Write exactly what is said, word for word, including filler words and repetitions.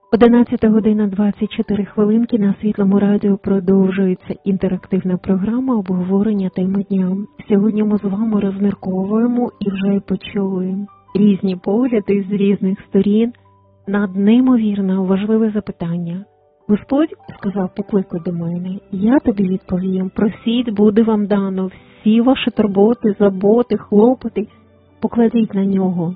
одинадцята година двадцять чотири хвилинки. На Світлому радіо продовжується інтерактивна програма обговорення теми дня. Сьогодні ми з вами розмірковуємо і вже почули різні погляди з різних сторін на неймовірно важливе запитання. Господь сказав: покликай до мене, я тобі відповім, просіть, буде вам дано, всі ваші турботи, заботи, хлопоти покладіть на нього.